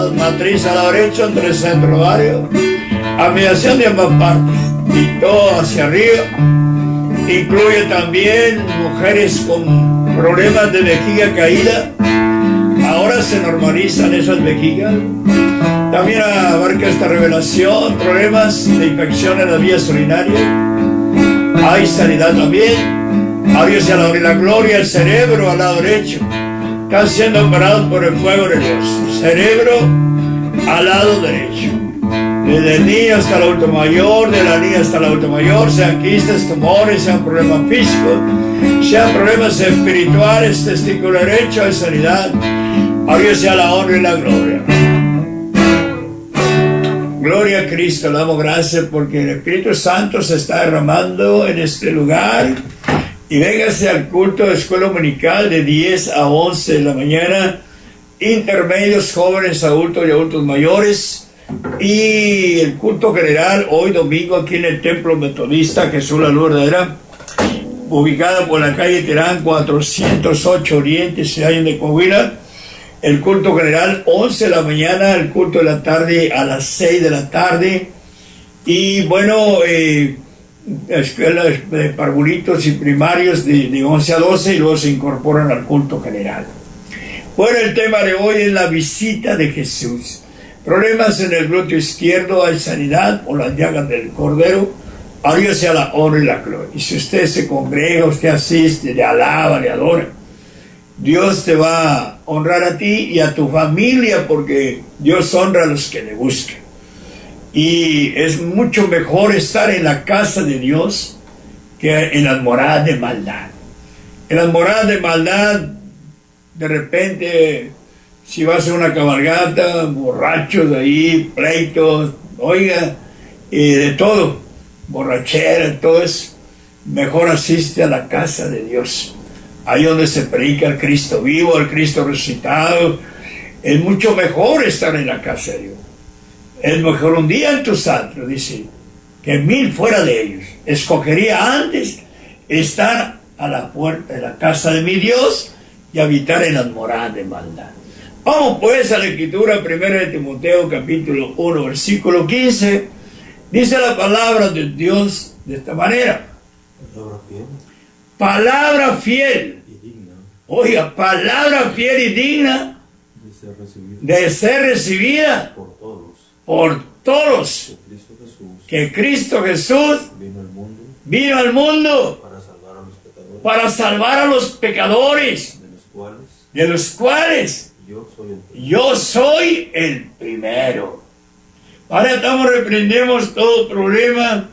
Matriz a la derecha entre el centro ovario, a mediación de ambas partes y todo hacia arriba. Incluye también mujeres con problemas de vejiga caída. Ahora se normalizan esas vejigas. También abarca esta revelación problemas de infección en las vías urinarias. Hay sanidad también. A Dios sea la gloria. El cerebro al lado derecho están siendo operados por el fuego de Dios. Cerebro al lado derecho, desde el niño hasta el adulto mayor, de la niña hasta el adulto mayor, sean quistes, tumores, sean problemas físicos, sean problemas espirituales, testículo derecho, hay sanidad. A Dios sea la honra y la gloria. Gloria a Cristo, le damos gracias porque el Espíritu Santo se está derramando en este lugar. Y véngase al culto de escuela dominical de 10 a 11 de la mañana, intermedios, jóvenes, adultos y adultos mayores, y el culto general hoy domingo aquí en el Templo Metodista Jesús la Luz Verdadera, ubicada por la calle Terán 408 Oriente, Ciudad de Coahuila. El culto general 11 de la mañana, el culto de la tarde a las 6 de la tarde. Y bueno, escuelas de parvulitos y primarios de 11 a 12 y luego se incorporan al culto general. Bueno, el tema de hoy es la visita de Jesús. Problemas en el glúteo izquierdo, hay sanidad por las llagas del Cordero. A Dios sea la honra y la gloria. Y si usted se congrega, usted asiste, le alaba, le adora, Dios te va a honrar a ti y a tu familia, porque Dios honra a los que le buscan. Y es mucho mejor estar en la casa de Dios que en las moradas de maldad. En las moradas de maldad, de repente, si vas a una cabalgata, borrachos ahí, pleitos, oiga, de todo, borrachera, todo eso. Mejor asiste a la casa de Dios, ahí donde se predica el Cristo vivo, el Cristo resucitado. Es mucho mejor estar en la casa de Dios. Es mejor un día en tus antros, dice, que 1000 fuera de ellos. Escogería antes estar a la puerta de la casa de mi Dios y habitar en las moradas de maldad. Vamos pues a la escritura, 1 de Timoteo capítulo 1 versículo 15. Dice la palabra de Dios de esta manera: palabra fiel y digna, oiga, palabra fiel y digna de ser recibida por todos, que Cristo Jesús vino al mundo para salvar a los pecadores, de los cuales yo soy el primero. Ahora reprendemos todo problema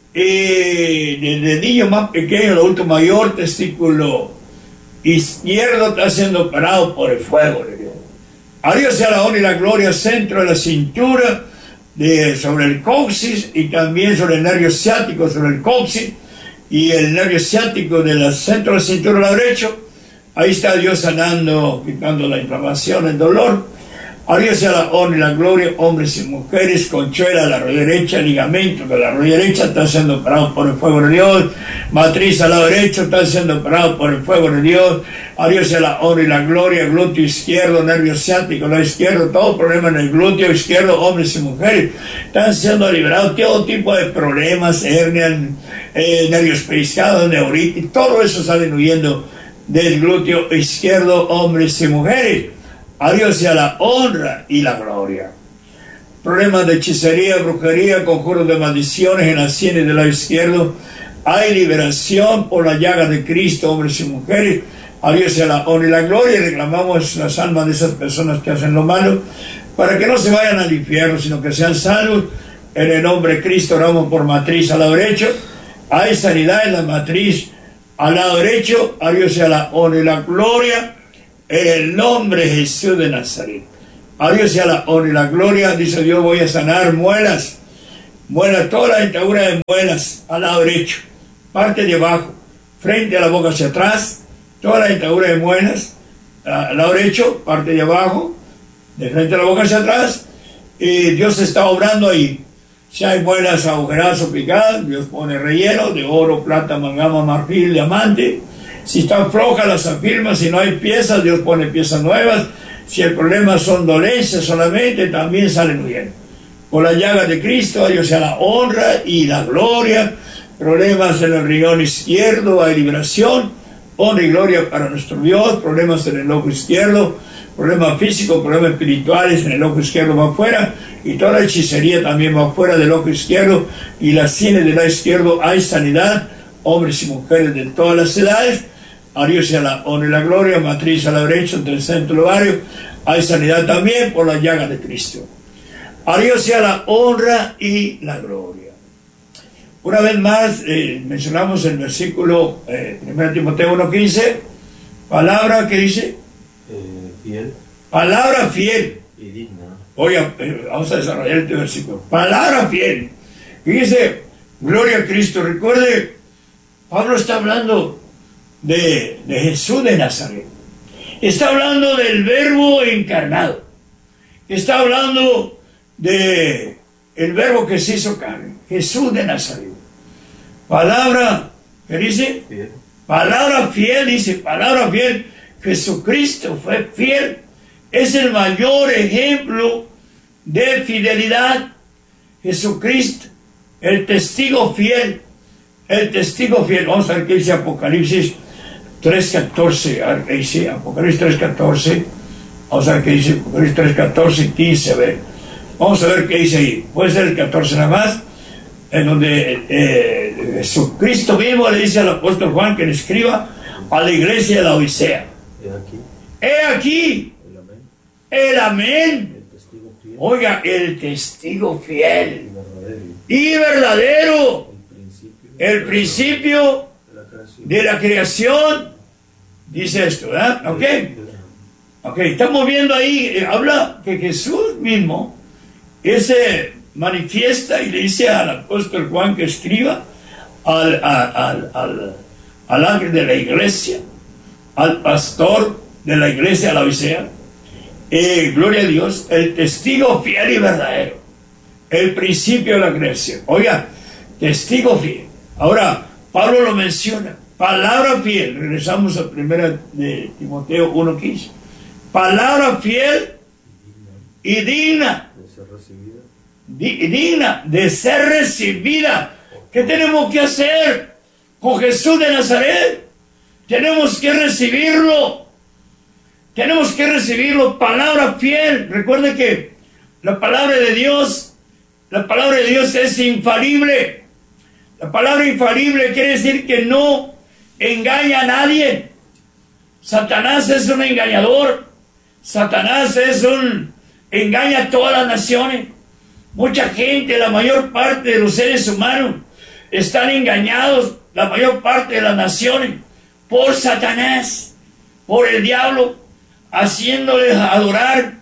desde niño más pequeño, el adulto mayor, testículo izquierdo está siendo parado por el fuego de Dios. A Dios sea la honra y la gloria, centro de la cintura, sobre el coxis y también sobre el nervio ciático, sobre el coxis y el nervio ciático del centro de la cintura al lado derecho. Ahí está Dios sanando, quitando la inflamación, el dolor. A Dios sea la honra y la gloria, hombres y mujeres, conchuela de la rodilla derecha, ligamento de la rodilla derecha están siendo operados por el fuego de Dios, matriz al lado derecho están siendo operados por el fuego de Dios. A Dios sea la honra y la gloria, glúteo izquierdo, nervio ciático, lado izquierdo, todo problema en el glúteo izquierdo, hombres y mujeres están siendo liberados, todo tipo de problemas, hernia, nervios periscados, neuritis, todo eso sale huyendo del glúteo izquierdo, hombres y mujeres. A Dios sea la honra y la gloria. Problemas de hechicería, brujería, conjuros de maldiciones en las sienes del lado izquierdo. Hay liberación por la llaga de Cristo, hombres y mujeres. A Dios sea la honra y la gloria. Y reclamamos las almas de esas personas que hacen lo malo, para que no se vayan al infierno, sino que sean salvos. En el nombre de Cristo oramos por matriz al lado derecho. Hay sanidad en la matriz al lado derecho. A Dios sea la honra y la gloria. En el nombre de Jesús de Nazaret. A Dios sea la honra y la gloria. Dice Dios, voy a sanar muelas, toda la dentadura de muelas al lado derecho, parte de abajo, frente a la boca hacia atrás, toda la dentadura de muelas al lado derecho, parte de abajo, de frente a la boca hacia atrás. Y Dios está obrando ahí. Si hay muelas agujeradas o picadas, Dios pone relleno de oro, plata, amalgama, marfil, diamante. Si están flojas, las afirma. Si no hay piezas, Dios pone piezas nuevas. Si el problema son dolencias solamente, también salen bien. Por la llaga de Cristo, a Dios sea la honra y la gloria. Problemas en el riñón izquierdo, hay liberación, honra y gloria para nuestro Dios. Problemas en el ojo izquierdo, problemas físicos, problemas espirituales en el ojo izquierdo va afuera, y toda la hechicería también va afuera del ojo izquierdo, y las sienes del lado izquierdo hay sanidad, hombres y mujeres de todas las edades. A Dios sea la honra y la gloria. Matriz a la derecha, entre el centro y el ovario, hay sanidad también por la llaga de Cristo. A Dios sea la honra y la gloria. Una vez más, mencionamos el versículo 1 Timoteo 1:15, palabra que dice, fiel. Palabra fiel Y digna. Oiga, vamos a desarrollar este versículo. Palabra fiel. Y dice, gloria a Cristo. Recuerde, Pablo está hablando de Jesús de Nazaret. Está hablando del Verbo encarnado. Está hablando de el Verbo que se hizo carne. Jesús de Nazaret. Palabra, ¿qué dice? Fiel. Palabra fiel, dice, palabra fiel. Jesucristo fue fiel. Es el mayor ejemplo de fidelidad. Jesucristo, el testigo fiel. El testigo fiel. Vamos a ver qué dice Apocalipsis 3:14. A ver qué dice Apocalipsis 3:14. Vamos a ver qué dice Apocalipsis 3:14 y 15. A ver. Vamos a ver qué dice ahí. Puede ser el 14 nada más. En donde Jesucristo mismo le dice al apóstol Juan que le escriba a la iglesia de la Odisea. He aquí. El amén. El testigo fiel. Oiga, el testigo fiel y verdadero. El principio de la creación. Dice esto, ¿verdad? Ok, estamos viendo ahí, habla que Jesús mismo ese manifiesta y le dice al apóstol Juan que escriba al ángel de la iglesia, al pastor de la iglesia de la Odisea, gloria a Dios, el testigo fiel y verdadero, el principio de la creación. Oiga, testigo fiel. Ahora, Pablo lo menciona, palabra fiel. Regresamos a 1 de Timoteo 1:15. Palabra fiel y digna. Digna de ser recibida. ¿Qué tenemos que hacer con Jesús de Nazaret? Tenemos que recibirlo. Tenemos que recibirlo. Palabra fiel. Recuerde que la palabra de Dios es infalible. La palabra infalible quiere decir que no engaña a nadie. Satanás es un engañador. Satanás engaña a todas las naciones. Mucha gente, la mayor parte de los seres humanos están engañados, la mayor parte de las naciones, por Satanás, por el diablo, haciéndoles adorar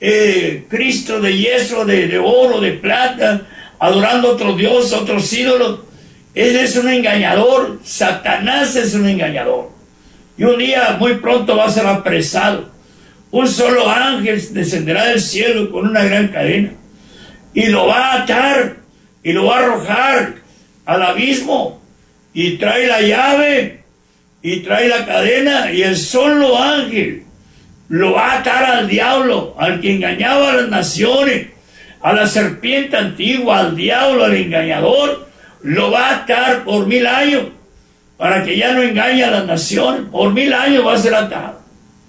Cristo de yeso, de oro, de plata, adorando a otros dioses, otros ídolos. Él es un engañador. Satanás es un engañador. Y un día muy pronto va a ser apresado. Un solo ángel descenderá del cielo con una gran cadena y lo va a atar y lo va a arrojar al abismo, y trae la llave y trae la cadena, y el solo ángel lo va a atar al diablo, al que engañaba a las naciones, a la serpiente antigua, al diablo, al engañador. Lo va a atar por 1000 años para que ya no engañe a las naciones. Por 1000 años va a ser atado,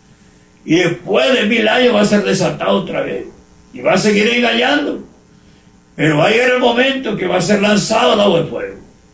y después de 1000 años va a ser desatado otra vez y va a seguir engañando. Pero va a llegar el momento que va a ser lanzado al agua de fuego.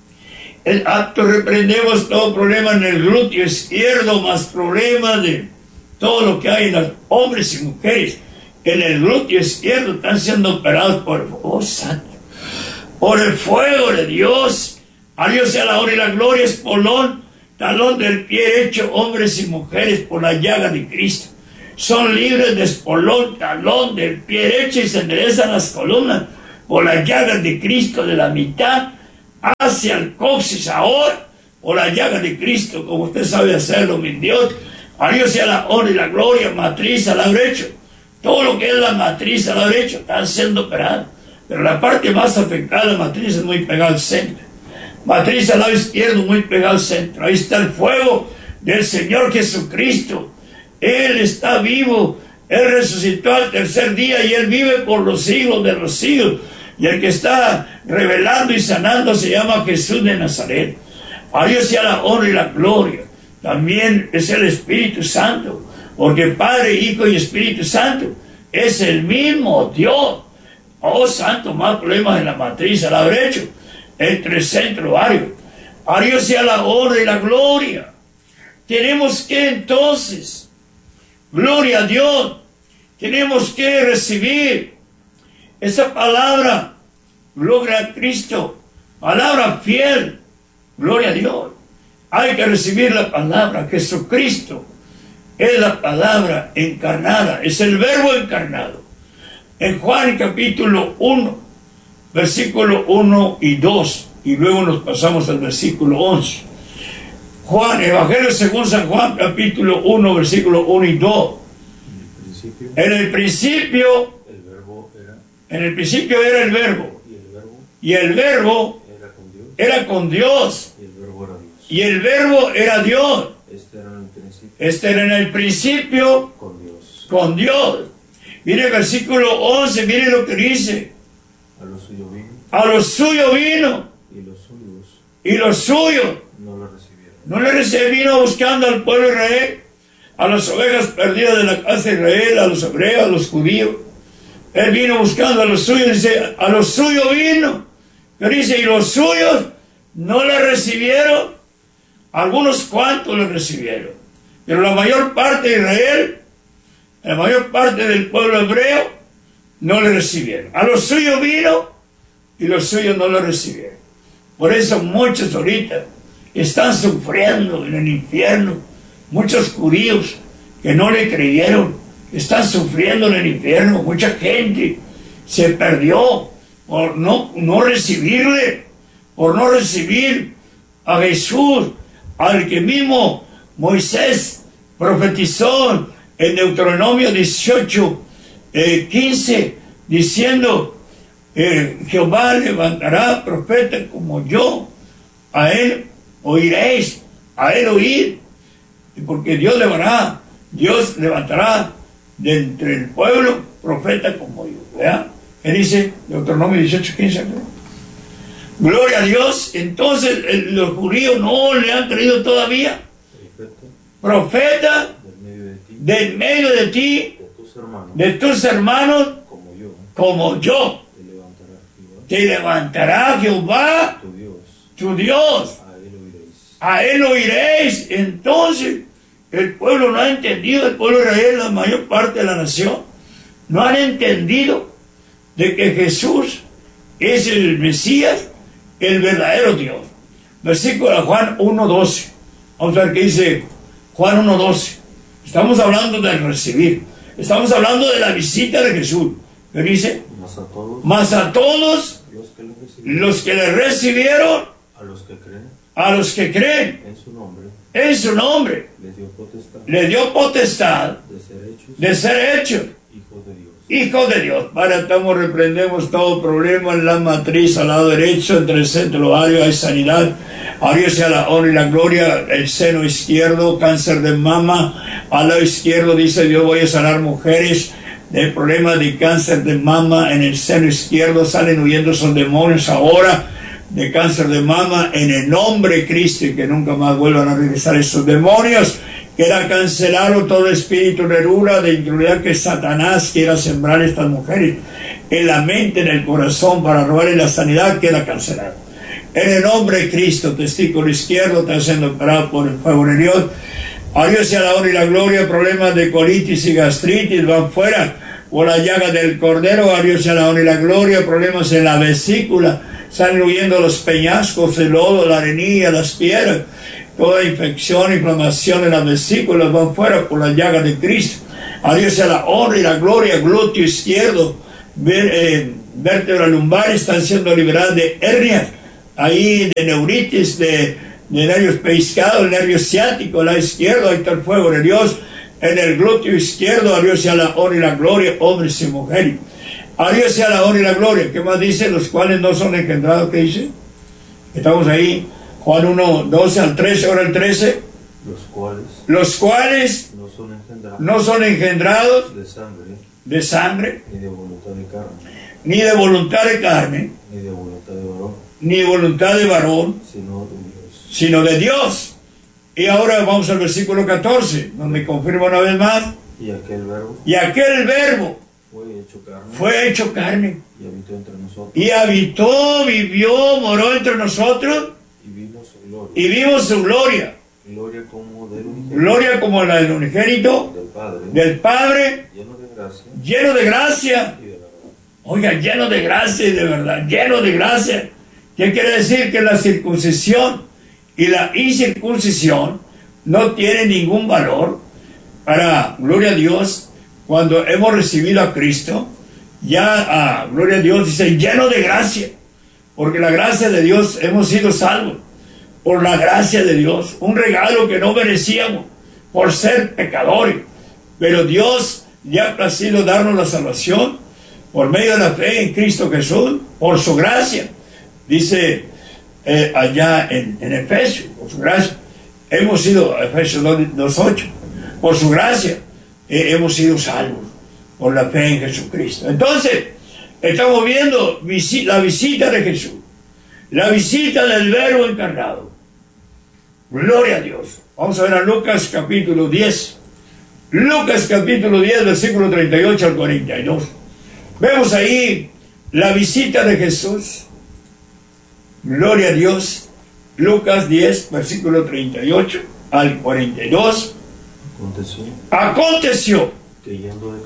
El acto reprendemos todo problema en el glúteo izquierdo, más problemas de todo lo que hay en los hombres y mujeres en el glúteo izquierdo. Están siendo operados por el fuego santo, por el fuego de Dios. A Dios sea la honra y la gloria. Espolón, talón del pie derecho, hombres y mujeres, por la llaga de Cristo son libres de espolón, talón del pie derecho, y se enderezan las columnas por las llagas de Cristo, de la mitad hacia el coxis, ahora por la llaga de Cristo, como usted sabe hacerlo, mi Dios. A Dios sea la honra y la gloria. Matriz al lado derecho, todo lo que es la matriz al lado derecho están siendo operados, pero la parte más afectada de la matriz es muy pegada al centro. Matriz al lado izquierdo, muy pegada al centro. Ahí está el fuego del Señor Jesucristo. Él está vivo Él resucitó al tercer día y Él vive por los siglos de los siglos. Y el que está revelando y sanando se llama Jesús de Nazaret. A Dios sea la honra y la gloria. También es el Espíritu Santo, porque Padre, Hijo y Espíritu Santo es el mismo Dios. Oh, santo, más problemas en la matriz al haber hecho entre centro varios. A Dios sea la honra y la gloria. Tenemos que entonces, gloria a Dios, tenemos que recibir esa palabra, gloria a Cristo, palabra fiel, gloria a Dios. Hay que recibir la palabra. Jesucristo es la palabra encarnada, es el verbo encarnado. En Juan capítulo 1, versículo 1 y 2, y luego nos pasamos al versículo 11. Juan, Evangelio según San Juan, capítulo 1, versículo 1 y 2. En el principio era el verbo, y el verbo era con Dios, y el verbo era Dios. Este era en el principio con Dios. Mire el versículo 11, mire lo que dice. A lo suyo vino, y los suyos no le recibieron. Vino buscando al pueblo de Israel, a las ovejas perdidas de la casa de Israel, a los hebreos, a los judíos. Él vino buscando a los suyos, dice, a los suyos vino. Pero dice, y los suyos no le recibieron. Algunos cuantos le recibieron. Pero la mayor parte de Israel, la mayor parte del pueblo hebreo, no le recibieron. A los suyos vino y los suyos no lo recibieron. Por eso muchos ahorita están sufriendo en el infierno. Muchos judíos que no le creyeron están sufriendo en el infierno. Mucha gente se perdió por no recibirle, por no recibir a Jesús, al que mismo Moisés profetizó en Deuteronomio 18, 15, diciendo, Jehová levantará profeta como yo, a él oiréis, a él oír, porque Dios levantará de entre el pueblo profeta como yo. ¿Verdad? ¿Qué dice Deuteronomio 18, 15? Gloria a Dios. Entonces los judíos no le han creído todavía. Profeta del medio de ti, de tus hermanos, como yo. Te levantará Jehová, tu Dios. A él oiréis. Entonces el pueblo no ha entendido, el pueblo de Israel, la mayor parte de la nación, no han entendido de que Jesús es el Mesías, el verdadero Dios. Versículo de Juan 1:12. Vamos a ver qué dice Juan 1:12. Estamos hablando del recibir. Estamos hablando de la visita de Jesús. ¿Qué dice? Mas a todos los que le recibieron, a los que creen en su nombre, le dio potestad de ser hechos hijos de Dios. Para estamos, reprendemos todo problema en la matriz al lado derecho, entre el centro ovario hay sanidad. A Dios sea la honra y la gloria. El seno izquierdo, cáncer de mama. Al lado izquierdo dice Dios, voy a sanar mujeres del problema de cáncer de mama en el seno izquierdo. Salen huyendo esos demonios ahora de cáncer de mama en el nombre de Cristo, y que nunca más vuelvan a regresar esos demonios. Queda cancelado todo espíritu de herrura, de incredulidad que Satanás quiera sembrar a estas mujeres en la mente, en el corazón, para robarle la sanidad. Queda cancelado en el nombre de Cristo. Testículo izquierdo está siendo operado por el fuego de Dios. A Dios sea la honra y la gloria. Problemas de colitis y gastritis van fuera por la llaga del Cordero. A Dios sea la honra y la gloria. Problemas en la vesícula, salen huyendo los peñascos, el lodo, la arenilla, las piedras. Toda infección, inflamación en las vesículas van fuera por la llaga de Cristo. A Dios sea la honra y la gloria. Glúteo izquierdo, vértebra lumbar están siendo liberadas de hernias, ahí de neuritis, de nervios pellizcados, el nervio ciático. El lado izquierdo, ahí está el fuego de Dios. En el glúteo izquierdo, a Dios sea la honra y la gloria, hombres y mujeres. A Dios sea la honra y la gloria. ¿Qué más dice? Los cuales no son engendrados. ¿Qué dice? Estamos ahí. Juan 1, 12 al 13, ahora el 13. Los cuales no son engendrados de sangre, ni de voluntad de carne, ni de voluntad de carne, ni de voluntad de varón, ni de voluntad de varón, sino de Dios. Y ahora vamos al versículo 14, donde confirma una vez más. Y aquel verbo fue hecho carne y habitó entre nosotros. Y habitó, vivió, moró entre nosotros. Y vimos su gloria. Gloria como la del unigénito del Padre, lleno de gracia y de verdad. Oiga, lleno de gracia y de verdad, lleno de gracia. ¿Qué quiere decir? Que la circuncisión y la incircuncisión no tienen ningún valor para, gloria a Dios, cuando hemos recibido a Cristo. Ya, gloria a Dios, dice, lleno de gracia, porque la gracia de Dios hemos sido salvos por la gracia de Dios, un regalo que no merecíamos por ser pecadores, pero Dios le ha placido darnos la salvación por medio de la fe en Cristo Jesús, por su gracia. Dice allá en Efesios, por su gracia, hemos sido, Efesios 2:8, por su gracia hemos sido salvos por la fe en Jesucristo. Entonces, estamos viendo la visita de Jesús, la visita del Verbo encarnado. Gloria a Dios. Vamos a ver a Lucas capítulo 10. Lucas capítulo 10, versículo 38 al 42. Vemos ahí la visita de Jesús. Gloria a Dios. Lucas 10, versículo 38 al 42. Aconteció que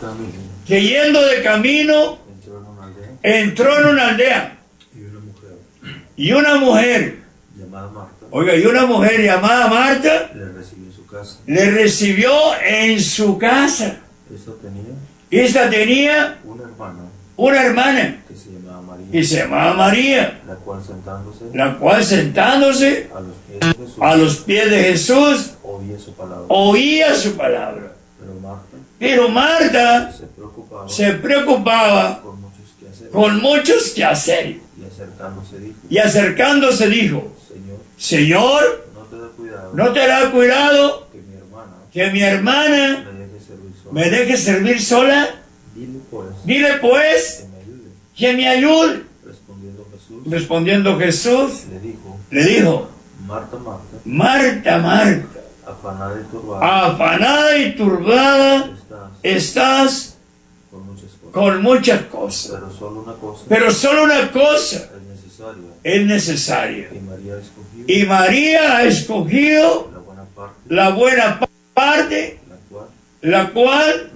yendo de camino entró en una aldea y una mujer llamada Marta, oiga, y una mujer llamada Marta le recibió en su casa. Esta tenía una hermana que se llamaba María, la cual sentándose a los pies de Jesús oía su palabra. Pero Marta se preocupaba con muchos quehaceres. y acercándose dijo, Señor, ¿no te da cuidado que mi hermana me deje servir sola? Dile pues que me ayude. Respondiendo Jesús Le dijo, Marta, Marta, afanada y turbada estás con muchas cosas, pero solo una cosa es necesaria. y María ha escogido la buena parte, la cual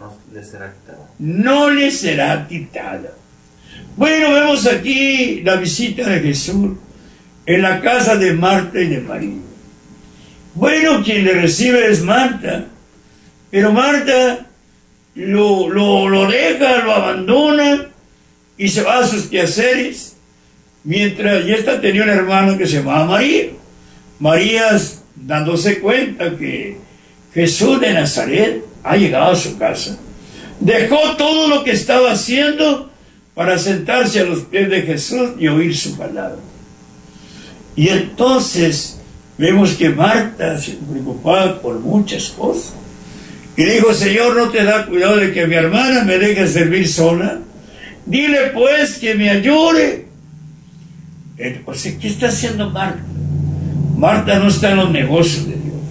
no le será quitada. Bueno, vemos aquí la visita de Jesús en la casa de Marta y de María. Bueno, quien le recibe es Marta, pero Marta lo deja, lo abandona y se va a sus quehaceres, mientras ya esta tenía una hermana que se llamaba María. María, dándose cuenta que Jesús de Nazaret ha llegado a su casa, dejó todo lo que estaba haciendo para sentarse a los pies de Jesús y oír su palabra. Y entonces vemos que Marta se preocupaba por muchas cosas y dijo, Señor, ¿no te da cuidado de que mi hermana me deje servir sola? Dile pues que me ayude. Entonces, ¿qué está haciendo Marta? Marta no está en los negocios de Dios.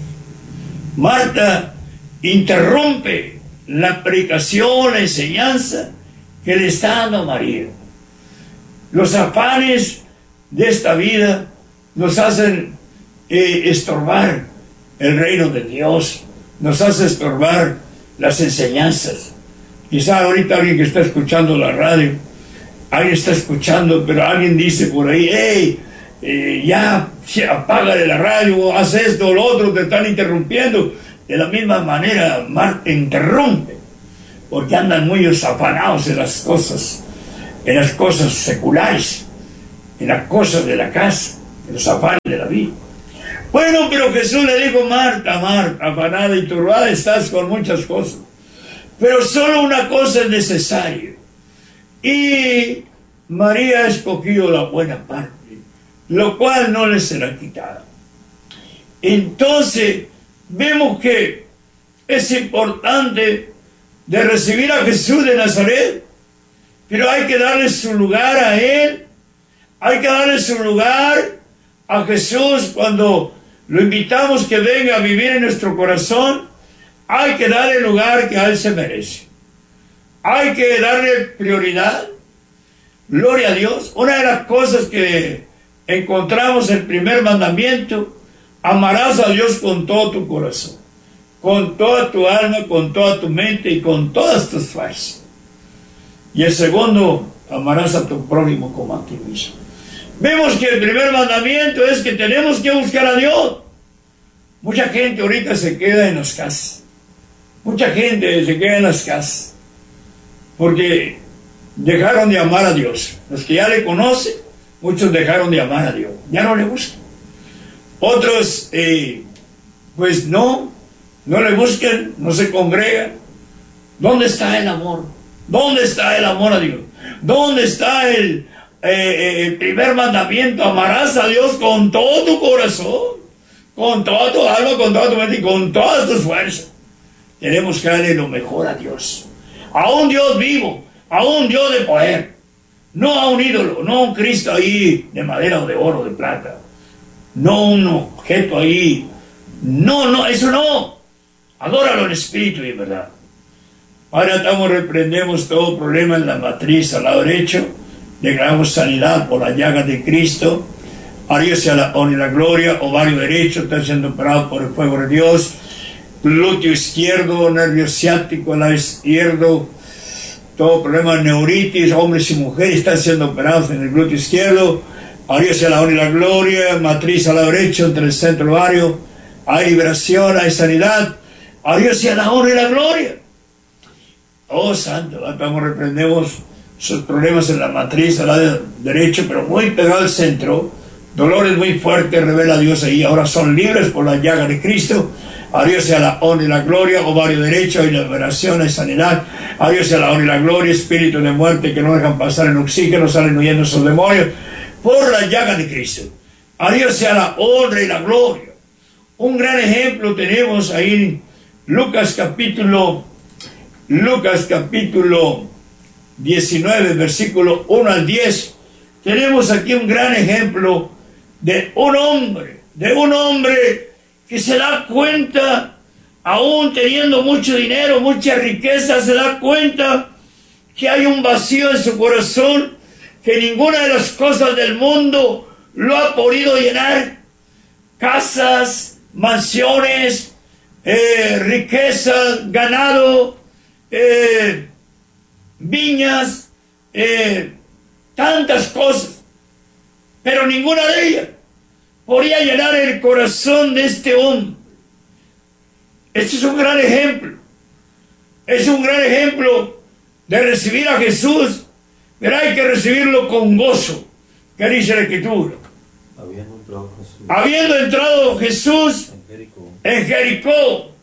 Marta interrumpe la predicación, la enseñanza que le está dando a María. Los afanes de esta vida nos hacen estorbar el reino de Dios, nos hace estorbar las enseñanzas. Quizá ahorita alguien que está escuchando la radio, alguien está escuchando, pero alguien dice por ahí, hey, ya apágale la radio, haz esto o lo otro, te están interrumpiendo. De la misma manera Marta interrumpe, porque andan muy afanados en las cosas seculares, en las cosas de la casa, en los afanes de la vida. Bueno, pero Jesús le dijo, Marta, Marta, afanada y turbada estás con muchas cosas, pero solo una cosa es necesaria, y María ha escogido la buena parte, lo cual no le será quitada. Entonces vemos que Es importante de recibir a Jesús de Nazaret, pero hay que darle su lugar a Él. Hay que darle su lugar a Jesús cuando lo invitamos que venga a vivir en nuestro corazón. Hay que darle el lugar que a Él se merece. Hay que darle prioridad. Gloria a Dios. Una de las cosas que encontramos en el primer mandamiento: amarás a Dios con todo tu corazón, con toda tu alma, con toda tu mente y con todas tus fuerzas. Y el segundo, amarás a tu prójimo como a ti mismo. Vemos que el primer mandamiento es que tenemos que buscar a Dios. Mucha gente ahorita se queda en las casas. Mucha gente se queda en las casas porque dejaron de amar a Dios. Los que ya le conocen, muchos dejaron de amar a Dios. Ya no le buscan. Otros, pues no le buscan, no se congregan. ¿Dónde está el amor? ¿Dónde está el amor a Dios? ¿Dónde está el primer mandamiento? Amarás a Dios con todo tu corazón, con toda tu alma, con toda tu mente y con todas tus fuerzas. Tenemos que darle lo mejor a Dios, a un Dios vivo, a un Dios de poder, no a un ídolo, no a un Cristo ahí de madera o de oro o de plata, no un objeto ahí, no, eso no. Adóralo en espíritu y en verdad. Ahora reprendemos todo problema en la matriz al lado derecho, declaramos sanidad por la llaga de Cristo. A Dios sea la honra y la gloria. Ovario derecho está siendo operado por el fuego de Dios. Glúteo izquierdo, nervio ciático, lado izquierdo, todo problema de neuritis, hombres y mujeres están siendo operados en el glúteo izquierdo. A Dios sea la honra y la gloria. Matriz al lado derecho, entre el centro y el ovario, hay liberación, hay sanidad. A Dios sea la honra y la gloria. Oh santo, reprendemos sus problemas en la matriz al lado derecho, pero muy pegado al centro, dolores muy fuertes, revela a Dios ahí, ahora son libres por la llaga de Cristo. A Dios sea la honra y la gloria. Ovario derecho, hay liberación, hay sanidad. A Dios sea la honra y la gloria. Espíritu de muerte que no dejan pasar el oxígeno, salen huyendo esos demonios por la llaga de Cristo. A Dios sea la honra y la gloria. Un gran ejemplo tenemos ahí en Lucas capítulo 19, versículo 1 al 10. Tenemos aquí un gran ejemplo de un hombre que se da cuenta, aún teniendo mucho dinero, mucha riqueza, se da cuenta que hay un vacío en su corazón, que ninguna de las cosas del mundo lo ha podido llenar. Casas, mansiones, riquezas, ganado, viñas, tantas cosas, pero ninguna de ellas podía llenar el corazón de este hombre. Este es un gran ejemplo. Es un gran ejemplo de recibir a Jesús, pero hay que recibirlo con gozo. ¿Qué dice la Escritura? Habiendo entrado Jesús en Jericó,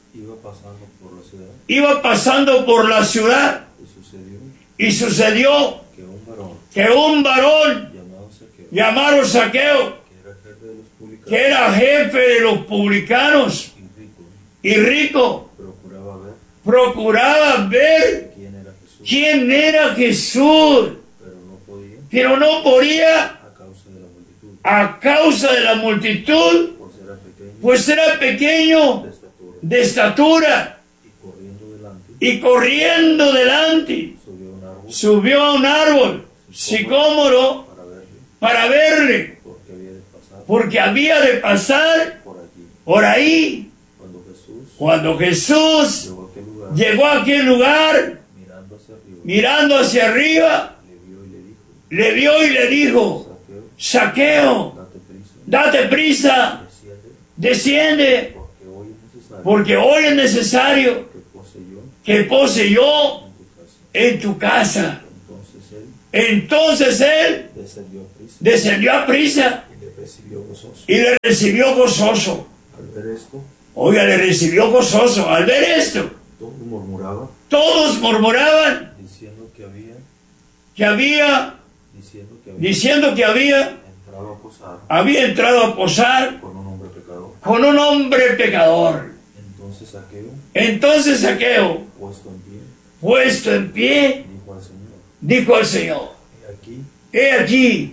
iba pasando por la ciudad, y sucedió que un varón llamado Zaqueo, que era jefe de los publicanos y rico, procuraba ver quién era Jesús, pero no podía a causa de la multitud, pues era pequeño de estatura, y corriendo delante subió a un árbol sicómoro para verle, porque había de pasar por ahí. Cuando Jesús llegó a aquel lugar, mirando hacia arriba, le vio y le dijo: Zaqueo, date prisa, desciende, porque hoy es necesario que pose yo en tu casa. Entonces él descendió a prisa y le recibió gozoso. Oiga, le recibió gozoso. Al ver esto, todos murmuraban diciendo que había entrado a posar con un hombre pecador. Entonces Zaqueo, puesto en pie, dijo al Señor, he aquí,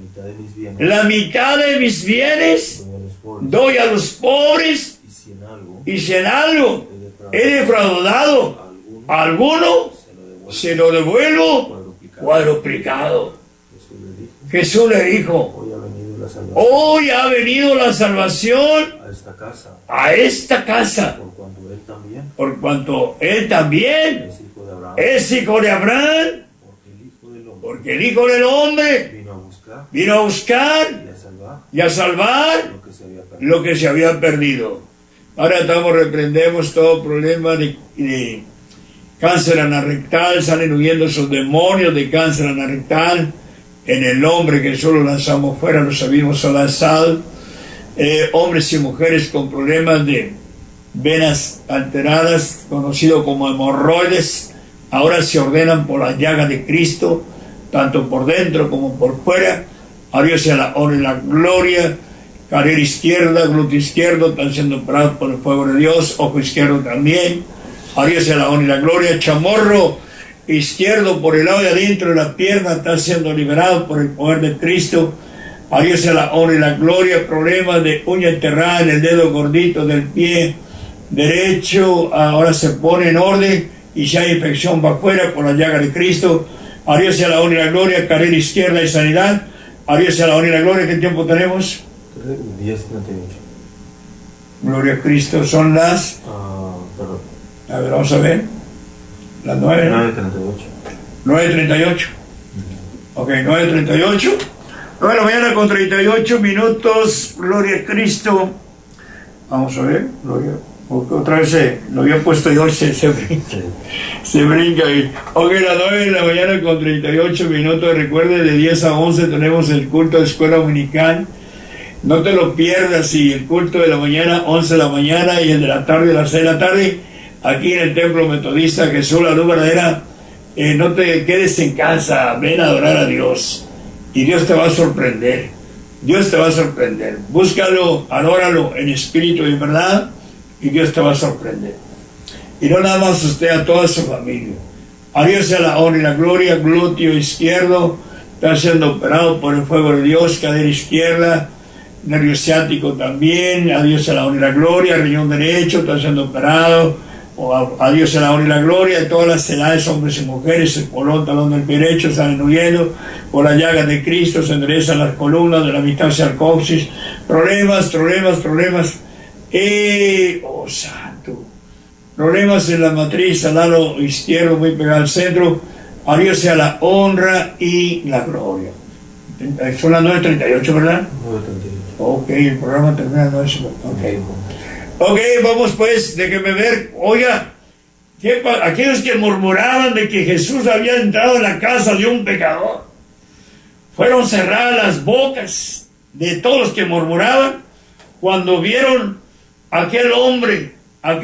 la mitad de mis bienes doy a los pobres, y si en algo he defraudado a alguno, se lo devuelvo cuadruplicado. Jesús le dijo, hoy ha venido la salvación a esta casa, por cuanto él también es hijo de Abraham, porque el Hijo del Hombre vino a buscar y a salvar lo que se había perdido. Ahora reprendemos todo problema de cáncer anarrectal, salen huyendo esos demonios de cáncer anarrectal. En el nombre que solo lanzamos fuera, los abismos lanzados. Hombres y mujeres con problemas de venas alteradas, conocido como hemorroides, ahora se ordenan por las llagas de Cristo, tanto por dentro como por fuera. A Dios sea la honra y la gloria. Carrera izquierda, glúteo izquierdo, están siendo operados por el fuego de Dios. Ojo izquierdo también. A Dios sea la honra y la gloria. Chamorro izquierdo por el lado de adentro de la pierna está siendo liberado por el poder de Cristo. A Dios sea la honra y la gloria. Problemas de uña enterrada en el dedo gordito del pie derecho, ahora se pone en orden, y si hay infección va afuera por la llaga de Cristo. A Dios sea la honra y la gloria. Carrera izquierda y sanidad. A Dios sea la honra y la gloria. ¿Qué tiempo tenemos? 10:38. Gloria a Cristo. Son las... A ver, vamos a ver. Las 9:38. 9:38. Ok, 9:38. 9 de la mañana con 38 minutos. Gloria a Cristo. Vamos a ver. Gloria. Otra vez lo había puesto yo, se brinca ahí. Ok, las 9 de la mañana con 38 minutos. Recuerde, de 10 a 11 tenemos el culto de escuela dominical. No te lo pierdas, y el culto de la mañana, 11 de la mañana, y el de la tarde, a las 6 de la tarde, aquí en el Templo Metodista Jesús, la luz verdadera. No te quedes en casa, ven a adorar a Dios, y Dios te va a sorprender. Dios te va a sorprender. Búscalo, adóralo en espíritu y en verdad, y Dios te va a sorprender. Y no nada más usted, a toda su familia. A Dios sea la honra y la gloria. Glúteo izquierdo está siendo operado por el fuego de Dios. Cadera izquierda, nervio ciático también. A Dios sea la honra y la gloria. Riñón derecho está siendo operado. A Dios sea la honra y la gloria. De todas las edades, hombres y mujeres, el colon, talón del pie derecho salen huyendo por las llagas de Cristo. Se enderezan las columnas de la mitad sarcosis. Problemas. Oh santo. Problemas en la matriz al lado izquierdo, muy pegado al centro. A Dios sea la honra y la gloria. Son las 9:38, ¿verdad? 9:38. Ok, el programa termina a 9:38. Ok, vamos pues, déjeme ver. Oiga, aquellos que murmuraban de que Jesús había entrado en la casa de un pecador, fueron cerradas las bocas de todos los que murmuraban cuando vieron aquel hombre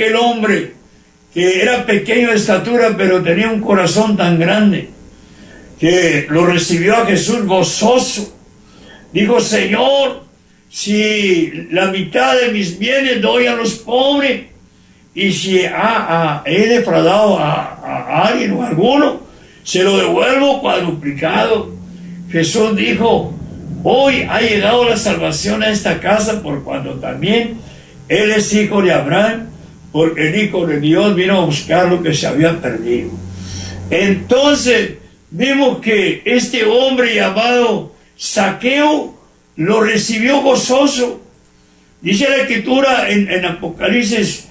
que era pequeño de estatura, pero tenía un corazón tan grande, que lo recibió a Jesús gozoso. Dijo: Señor, si la mitad de mis bienes doy a los pobres, y si he defraudado a alguien o a alguno, se lo devuelvo cuadruplicado. Jesús dijo: hoy ha llegado la salvación a esta casa, por cuanto también él es hijo de Abraham, porque el Hijo de Dios vino a buscar lo que se había perdido. Entonces vemos que este hombre llamado Zaqueo lo recibió gozoso. Dice la Escritura en Apocalipsis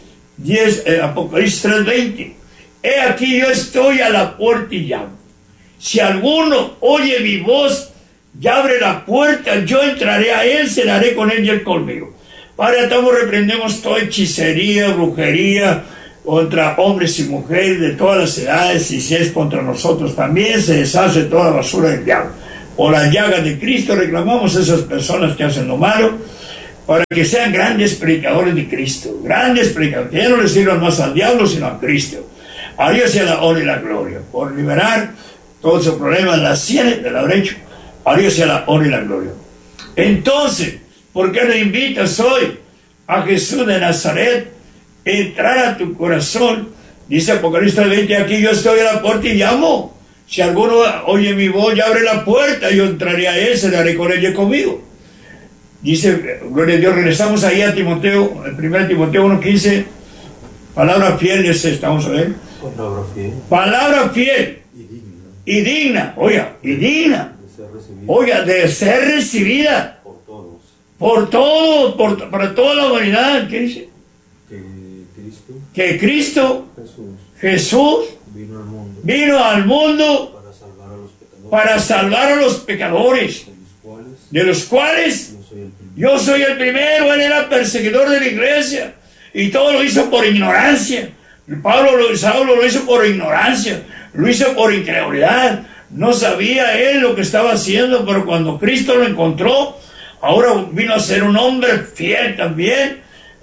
3:20: he aquí, yo estoy a la puerta y llamo. Si alguno oye mi voz y abre la puerta, yo entraré a él, cenaré con él y él conmigo. Padre, estamos, reprendemos toda hechicería, brujería contra hombres y mujeres de todas las edades, y si es contra nosotros también, se deshace toda la basura del diablo. Por las llagas de Cristo reclamamos a esas personas que hacen lo malo, para que sean grandes predicadores de Cristo, grandes predicadores, que ya no les sirvan más al diablo sino a Cristo. A Dios sea la honra y la gloria por liberar todos esos problemas, las sienes de la brecha. A Dios sea la honra y la gloria. Entonces, ¿por qué no invitas hoy a Jesús de Nazaret entrar a tu corazón. Dice Apocalipsis 20, aquí yo estoy a la puerta y llamo. Si alguno oye mi voz y abre la puerta, yo entraré a él, le haré con él y conmigo. Dice, gloria a Dios, regresamos ahí a Timoteo, el 1 Timoteo 1:15, palabra fiel es esta, vamos a ver. Palabra fiel y digna, oiga, y digna, oiga, de ser recibida por todos, para toda la humanidad. ¿Qué dice? Que Cristo Jesús vino al mundo para salvar a los pecadores, de los cuales yo soy el primero. Él era perseguidor de la iglesia y todo lo hizo por ignorancia. Saulo lo hizo por ignorancia, lo hizo por incredulidad. No sabía él lo que estaba haciendo, pero cuando Cristo lo encontró, ahora vino a ser un hombre fiel también.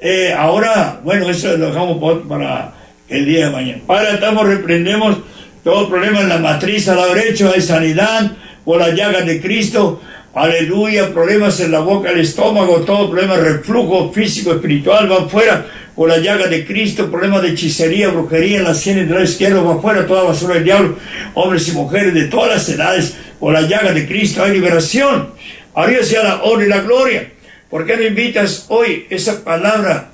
Ahora, bueno, eso lo dejamos para el día de mañana. Padre, reprendemos todo problema en la matriz al lado derecho, hay sanidad por las llagas de Cristo. Aleluya, problemas en la boca, el estómago, todo problema de reflujo físico, espiritual, va afuera por las llagas de Cristo. Problemas de hechicería, brujería en las sienes del lado izquierdo, va afuera toda basura del diablo, hombres y mujeres de todas las edades, por las llagas de Cristo hay liberación. A Dios sea la honra y la gloria. ¿Por qué no invitas hoy esa palabra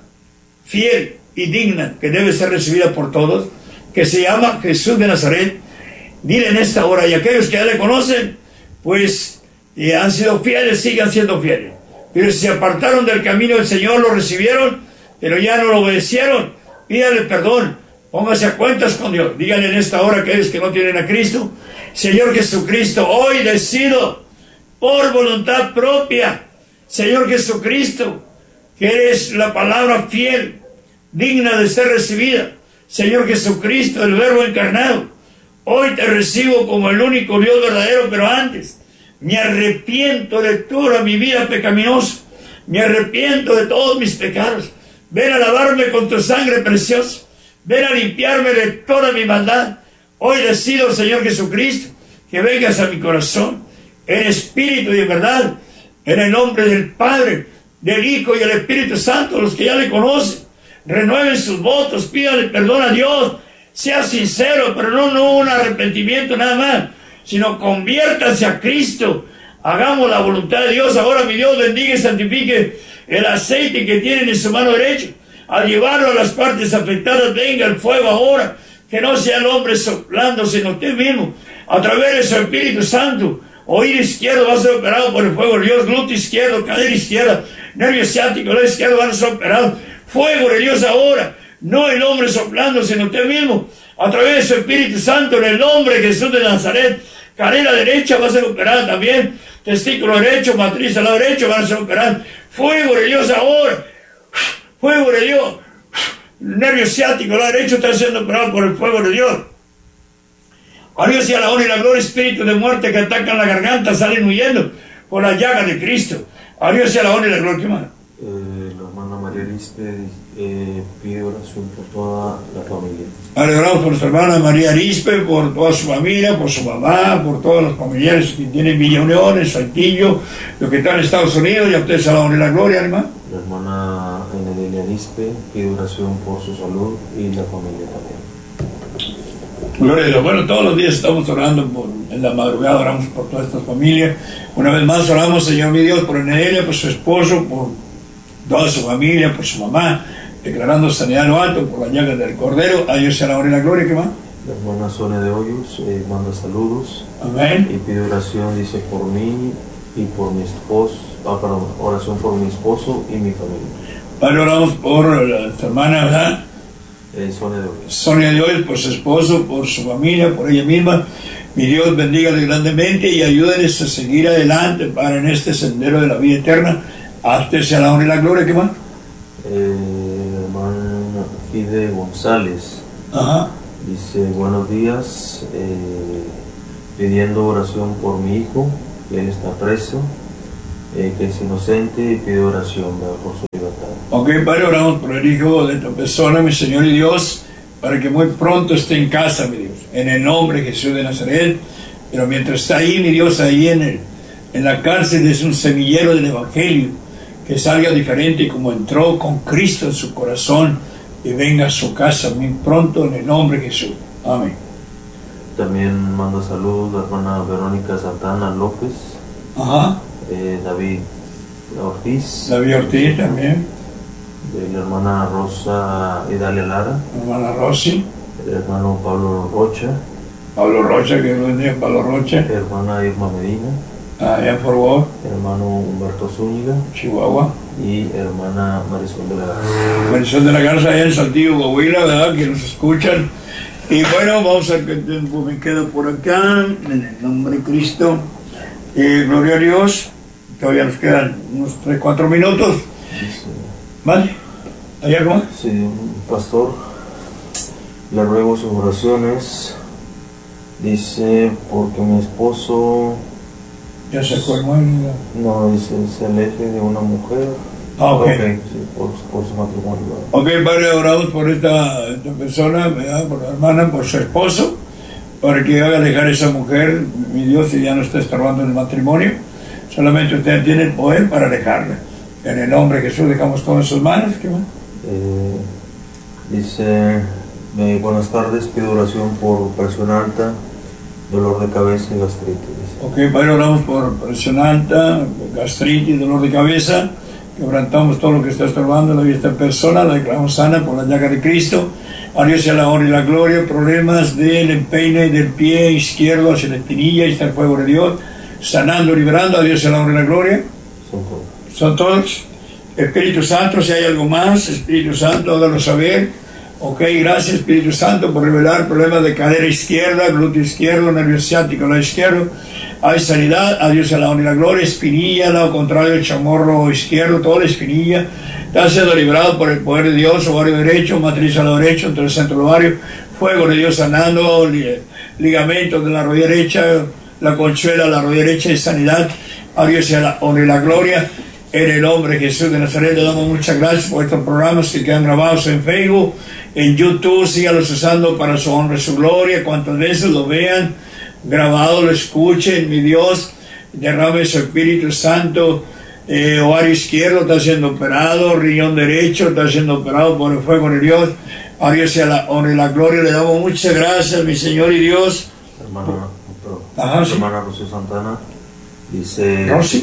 fiel y digna que debe ser recibida por todos, que se llama Jesús de Nazaret? Dile en esta hora, y aquellos que ya le conocen, pues han sido fieles, sigan siendo fieles. Pero si se apartaron del camino del Señor, lo recibieron, pero ya no lo obedecieron, pídale perdón, póngase a cuentas con Dios. Díganle en esta hora a aquellos que no tienen a Cristo: Señor Jesucristo, hoy decido por voluntad propia, Señor Jesucristo, que eres la palabra fiel, digna de ser recibida. Señor Jesucristo, el Verbo encarnado, hoy te recibo como el único Dios verdadero, pero antes me arrepiento de toda mi vida pecaminosa, me arrepiento de todos mis pecados. Ven a lavarme con tu sangre preciosa, ven a limpiarme de toda mi maldad. Hoy decido, Señor Jesucristo, que vengas a mi corazón en espíritu y en verdad, en el nombre del Padre, del Hijo y del Espíritu Santo. Los que ya le conocen, renueven sus votos, pídale perdón a Dios, sea sincero, pero no un arrepentimiento nada más, sino conviértanse a Cristo, hagamos la voluntad de Dios. Ahora mi Dios bendiga y santifique el aceite que tienen en su mano derecha, al llevarlo a las partes afectadas. Venga el fuego ahora, que no sea el hombre soplando, sino usted mismo, a través de su Espíritu Santo. Oído izquierdo va a ser operado por el fuego de Dios, glúteo izquierdo, cadera izquierda, nervio ciático, lado izquierdo van a ser operados. Fuego de Dios ahora, no el hombre soplando, sino usted mismo, a través de su Espíritu Santo, en el nombre de Jesús de Nazaret. Cadera derecha va a ser operada también, testículo derecho, matriz al lado derecho van a ser operados. Fuego de Dios ahora, fuego de Dios. Nervio ciático al lado derecho está siendo operado por el fuego de Dios. A Dios sea la honra y la gloria. Espíritu de muerte que atacan la garganta salen huyendo por las llagas de Cristo. A Dios sea la honra y la gloria. ¿Qué más? La hermana María Arispe pide oración por toda la familia. Oramos por su hermana María Arispe, por toda su familia, por su mamá, por todos los familiares que tienen Villa Unión, en Saltillo, los que están en Estados Unidos. Y a ustedes a la honra y la gloria, hermano. La hermana Enedelia Arispe pide oración por su salud y la familia también. Gloria a Dios. Bueno, todos los días estamos orando en la madrugada, oramos por todas estas familias. Una vez más oramos, Señor mi Dios, por Enedelia, por su esposo, por toda su familia, por su mamá, declarando sanidad en lo alto, por la llaga del Cordero. A Dios sea la honra y la gloria. ¿Qué más? La hermana Sonia de Hoyos manda saludos. Amén. Y pide oración, dice, por mí y por mi esposo. Oración por mi esposo y mi familia. Padre, oramos por la hermana, ¿verdad? Sonia de Hoyos. Sonia de Hoyos, por su esposo, por su familia, por ella misma. Mi Dios, bendígale grandemente y ayúdenles a seguir adelante para en este sendero de la vida eterna. Hasta sea la honra y la gloria. ¿Qué más? Hermana Fide González. Ajá. Dice, buenos días, pidiendo oración por mi hijo, que él está preso, que es inocente, y pide oración, ¿verdad?, por su libertad. Ok, Padre, oramos por el hijo de esta persona, mi Señor y Dios, para que muy pronto esté en casa, mi Dios, en el nombre de Jesús de Nazaret. Pero mientras está ahí, mi Dios, ahí en la cárcel, es un semillero del Evangelio, que salga diferente como entró, con Cristo en su corazón, y venga a su casa muy pronto en el nombre de Jesús. Amén. También manda saludos la hermana Verónica Santana López. Ajá. David Ortiz. David Ortiz también. De la hermana Rosa Idalia Lara. Hermana Rosy. El hermano Pablo Rocha. Pablo Rocha, que bendiga Pablo Rocha. Hermana Irma Medina. Allá por favor. Hermano Humberto Zúñiga. Chihuahua. Y hermana Marisol de la Garza. Marisol de la Garza, allá en Saltillo, Coahuila, ¿verdad? Que nos escuchan. Y bueno, vamos a que tiempo me queda por acá, en el nombre de Cristo. Gloria a Dios. Todavía nos quedan unos 3-4 minutos. ¿Vale? ¿Hay algo más? Sí, pastor, le ruego sus oraciones. Dice, porque mi esposo... ¿Ya sacó el mueble? No, dice, se aleje de una mujer. Ah, ok. Sí, por su matrimonio. Ok, Padre, oramos por esta persona, ¿verdad? Por la hermana, por su esposo, para que haga dejar a esa mujer, mi Dios, si ya no está estorbando en el matrimonio. Solamente usted tiene el poder para dejarla. En el nombre de Jesús dejamos todo en sus manos. ¿Qué más? Dice, buenas tardes, pido oración por presión alta, dolor de cabeza y gastritis. Ok, Padre, oramos por presión alta, gastritis, dolor de cabeza. Quebrantamos todo lo que está estorbando la vida de esta persona, la declaramos sana por la llaga de Cristo. A Dios sea la honra y la gloria. Problemas del empeine del pie izquierdo hacia la espinilla, y está el fuego de Dios, sanando, liberando. A Dios sea la honra y la gloria. Son todos. Espíritu Santo, si hay algo más, Espíritu Santo, hágalo saber. Ok, gracias Espíritu Santo por revelar problemas de cadera izquierda, glúteo izquierdo, nervio ciático, lado izquierdo. Hay sanidad, a Dios sea la honra y la gloria. Espinilla, lado contrario, el chamorro izquierdo, toda la espinilla está siendo liberado por el poder de Dios. Ovario derecho, matriz al lado derecho, entre el centro del ovario, fuego de Dios sanando, ligamentos de la rodilla derecha, la conchuela, la rodilla derecha, y sanidad. A Dios sea la honra y la gloria. En el nombre de Jesús de Nazaret le damos muchas gracias por estos programas que quedan grabados en Facebook, en YouTube. Sígalos usando para su honra y su gloria. Cuantas veces lo vean grabado, lo escuchen. Mi Dios, derrame su Espíritu Santo. Ovario izquierdo está siendo operado, riñón derecho está siendo operado por el fuego de Dios. A Dios sea la honra y la gloria. Le damos muchas gracias, mi Señor y Dios. Hermana Rocío Santana dice...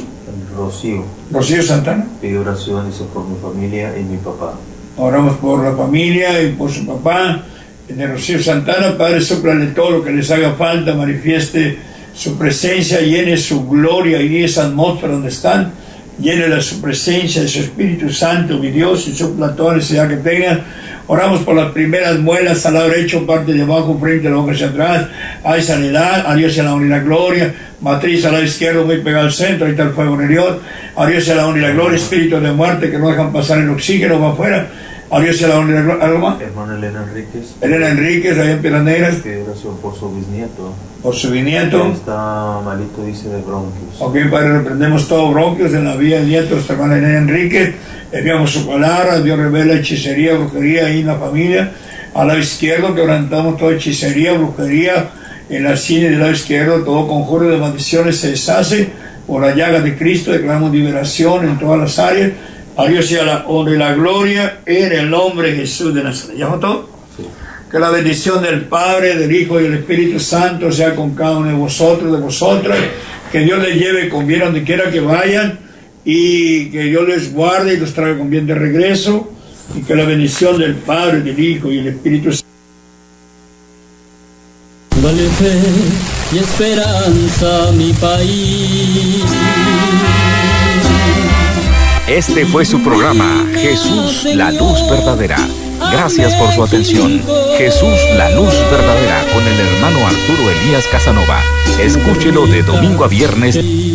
Rocío Santana pide oración, dice, por mi familia y mi papá. Oramos por la familia y por su papá, de Rocío Santana. Padre, sóplale todo lo que les haga falta, manifieste su presencia, llene su gloria y esa atmósfera donde están, llene de su presencia, de su Espíritu Santo, mi Dios, y sopla toda necesidad que tengan. Oramos por las primeras muelas, al lado derecho, parte de abajo, frente, la boca hacia atrás. Hay sanidad, a Dios sea la honra y la gloria. Matriz al lado izquierdo, muy pegado al centro, ahí está el fuego de Dios. A Dios sea la honra y la gloria. Espíritus de muerte que no dejan pasar el oxígeno va afuera. A Dios sea la honra y la gloria. ¿Algo más? Hermana Elena Enríquez. Elena Enríquez, allá en Piedras Negras. Pide oración por su bisnieto. Por su bisnieto. Está malito, dice, de bronquios. Ok, Padre, reprendemos todos bronquios en la vida del nieto de nuestra hermana Elena Enríquez. Enviamos su palabra. Dios revela hechicería, brujería ahí en la familia. Al lado izquierdo quebrantamos toda hechicería, brujería. En la sien del lado izquierdo, todo conjuro de maldiciones se deshace por la llaga de Cristo. Declaramos liberación en todas las áreas. A Dios sea la honra y la gloria en el nombre de Jesús de Nazaret. ¿Ya fue todo? Sí. Que la bendición del Padre, del Hijo y del Espíritu Santo sea con cada uno de vosotros, de vosotras. Que Dios les lleve con bien donde quiera que vayan, y que Dios les guarde y los traiga con bien de regreso, y que la bendición del Padre, del Hijo y del Espíritu Santo. Dale fe y esperanza a mi país. Este fue su programa, Jesús, la luz verdadera. Gracias por su atención. Jesús, la luz verdadera, con el hermano Arturo Elías Casanova. Escúchelo de domingo a viernes.